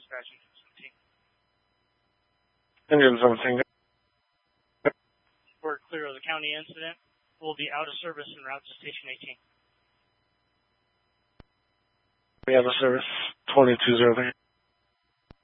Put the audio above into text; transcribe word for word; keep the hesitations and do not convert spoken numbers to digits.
dispatch engine seventeen. Engine seventeen. We're clear of the county incident. We'll be out of service en route to station eighteen. We have a service twenty-two zero three.